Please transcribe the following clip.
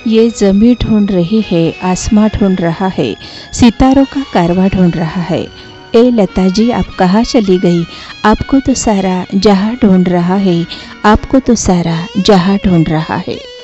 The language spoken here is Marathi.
ये ज़मीं ढूंढ रही है, आसमां ढूंढ रहा है, सितारों का कारवां ढूंढ रहा है। ए लता जी, आप कहाँ चली गई? आपको तो सारा जहां ढूंढ रहा है, आपको तो सारा जहां ढूंढ रहा है।